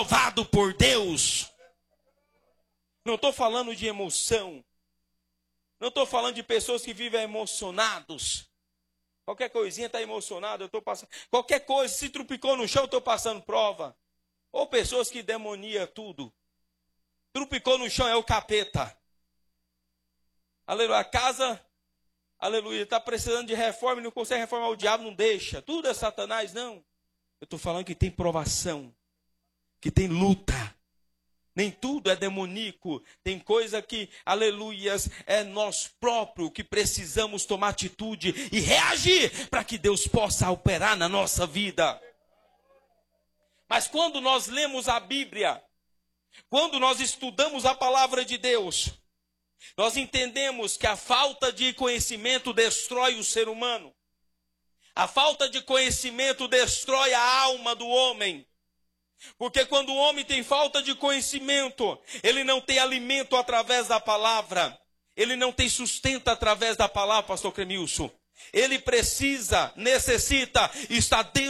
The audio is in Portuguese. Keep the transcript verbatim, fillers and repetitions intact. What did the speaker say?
aprovado por Deus. Não estou falando de emoção. Não estou falando de pessoas que vivem emocionados. Qualquer coisinha está emocionado, eu estou passando. Qualquer coisa, se trupicou no chão, eu estou passando prova. Ou pessoas que demoniam tudo. Trupicou no chão, é o capeta. Aleluia, a casa, aleluia, está precisando de reforma e não consegue reformar, o diabo não deixa. Tudo é Satanás, não. Eu estou falando que tem provação, que tem luta. Nem tudo é demoníaco. Tem coisa que, aleluias, é nós próprios que precisamos tomar atitude e reagir para que Deus possa operar na nossa vida. Mas quando nós lemos a Bíblia, quando nós estudamos a palavra de Deus, nós entendemos que a falta de conhecimento destrói o ser humano. A falta de conhecimento destrói a alma do homem. Porque quando o homem tem falta de conhecimento, ele não tem alimento através da palavra. Ele não tem sustento através da palavra, pastor Cremilson. Ele precisa, necessita estar dentro